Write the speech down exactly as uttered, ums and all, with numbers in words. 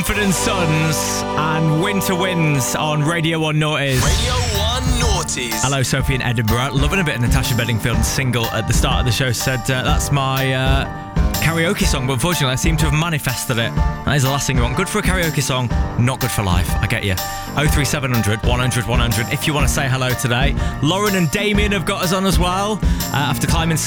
Mumford and Sons and Winter Winds on Radio one Noughties. Radio one Noughties. Hello, Sophie in Edinburgh. Loving a bit of Natasha Bedingfield's single at the start of the show. Said uh, that's my uh, karaoke song, but unfortunately I seem to have manifested it. That is the last thing you want. Good for a karaoke song, not good for life. I get you. oh three seven hundred, one hundred, one hundred if you want to say hello today. Lauren and Damien have got us on as well uh, after climbing